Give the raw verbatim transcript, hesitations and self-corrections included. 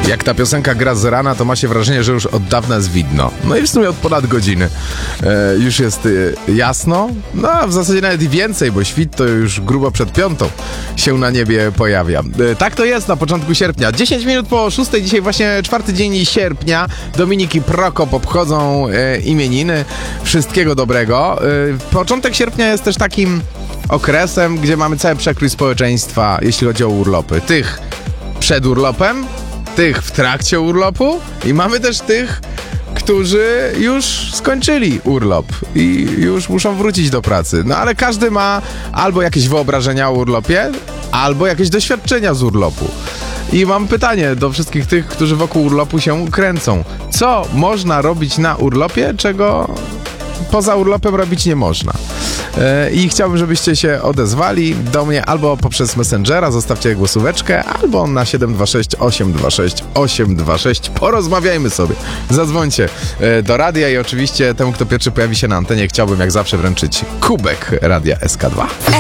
Jak ta piosenka gra z rana, to ma się wrażenie, że już od dawna jest widno. No i w sumie od ponad godziny e, już jest e, jasno, no a w zasadzie nawet i więcej, bo świt to już grubo przed piątą się na niebie pojawia. E, tak to jest na początku sierpnia. dziesięć minut po szóstej, dzisiaj właśnie czwarty dzień sierpnia. Dominik i Prokop obchodzą e, imieniny. Wszystkiego dobrego. E, początek sierpnia jest też takim okresem, gdzie mamy cały przekrój społeczeństwa, jeśli chodzi o urlopy. Tych przed urlopem, tych w trakcie urlopu i mamy też tych, którzy już skończyli urlop i już muszą wrócić do pracy. No ale każdy ma albo jakieś wyobrażenia o urlopie, albo jakieś doświadczenia z urlopu. I mam pytanie do wszystkich tych, którzy wokół urlopu się kręcą. Co można robić na urlopie, czego poza urlopem robić nie można? I chciałbym, żebyście się odezwali do mnie albo poprzez Messengera, zostawcie głosóweczkę, albo na siedem dwa sześć osiem dwa sześć osiem dwa sześć. Porozmawiajmy sobie. Zadzwońcie do radia i oczywiście temu, kto pierwszy pojawi się na antenie, chciałbym jak zawsze wręczyć kubek Radia S K dwa.